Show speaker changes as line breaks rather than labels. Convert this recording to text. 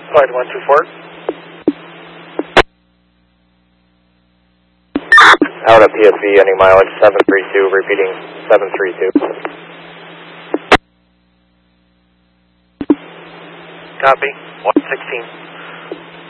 Flight 124.
Out at PSV, ending mileage 732, repeating 732.
Copy, 116.